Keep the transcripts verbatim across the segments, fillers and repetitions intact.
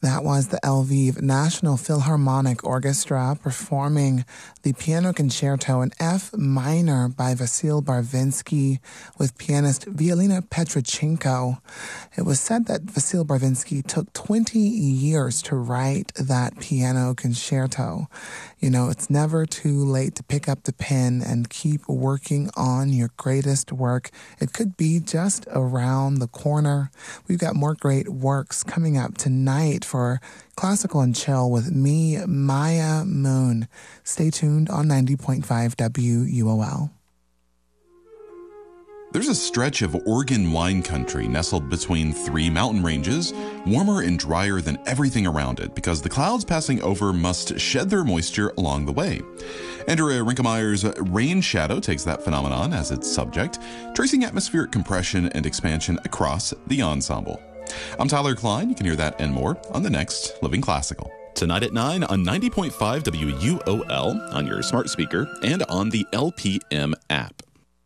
That was the Lviv National Philharmonic Orchestra performing the Piano Concerto in F minor by Vasyl Barvinsky with pianist Violina Petrichenko. It was said that Vasyl Barvinsky took twenty years to write that piano concerto. You know, it's never too late to pick up the pen and keep working on your greatest work. It could be just around the corner. We've got more great works coming up tonight for Classical and Chill with me, Maya Moon. Stay tuned on ninety point five W U O L. There's a stretch of Oregon wine country nestled between three mountain ranges, warmer and drier than everything around it because the clouds passing over must shed their moisture along the way. Andrea Rinkelmeyer's Rain Shadow takes that phenomenon as its subject, tracing atmospheric compression and expansion across the ensemble. I'm Tyler Klein. You can hear that and more on the next Living Classical. Tonight at nine on ninety point five W U O L, on your smart speaker, and on the L P M app.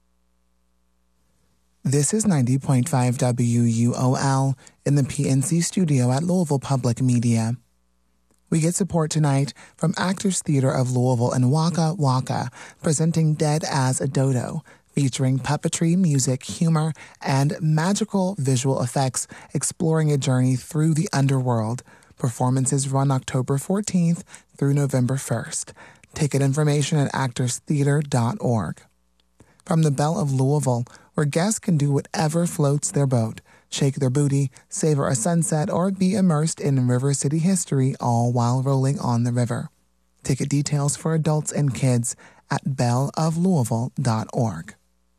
This is ninety point five W U O L in the P N C studio at Louisville Public Media. We get support tonight from Actors Theater of Louisville and Waka Waka, presenting Dead as a Dodo, featuring puppetry, music, humor, and magical visual effects, exploring a journey through the underworld. Performances run October fourteenth through November first. Ticket information at actors theater dot org. From the Belle of Louisville, where guests can do whatever floats their boat, shake their booty, savor a sunset, or be immersed in River City history, all while rolling on the river. Ticket details for adults and kids at belle of louisville dot org.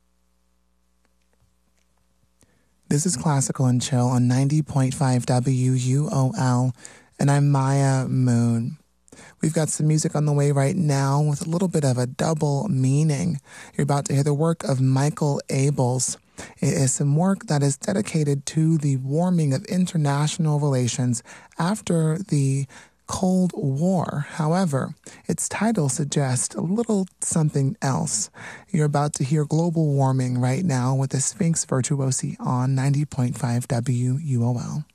This is Classical and Chill on ninety point five W U O L, and I'm Maya Moon. We've got some music on the way right now with a little bit of a double meaning. You're about to hear the work of Michael Abels. It is some work that is dedicated to the warming of international relations after the Cold War. However, its title suggests a little something else. You're about to hear Global Warming right now with the Sphinx Virtuosi on ninety point five W U O L.